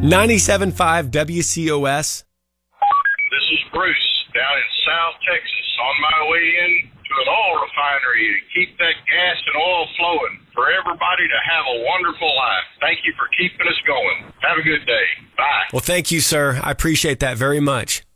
97.5 WCOS. This is Bruce down in South Texas on my way in to an oil refinery to keep that gas and oil flowing for everybody to have a wonderful life. Thank you for keeping us going. Have a good day. Bye. Well, thank you, sir. I appreciate that very much.